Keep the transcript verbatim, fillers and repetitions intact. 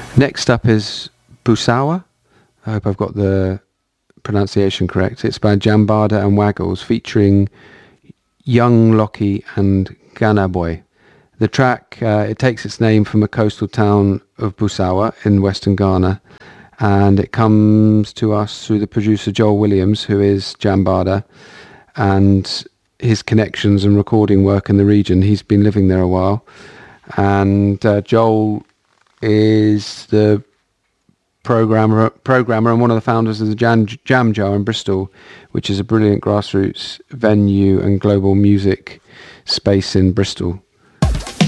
Next up is Busawa. I hope I've got the pronunciation correct. It's by Jambada and Waggles, featuring Young Lockie and Ghana Boy. The track, uh, it takes its name from a coastal town of Busawa in western Ghana, and it comes to us through the producer Joel Williams, who is Jambada, and his connections and recording work in the region. He's been living there a while, and uh, Joel is the programmer programmer and one of the founders of the Jam, Jam Jar in Bristol, which is a brilliant grassroots venue and global music space in Bristol.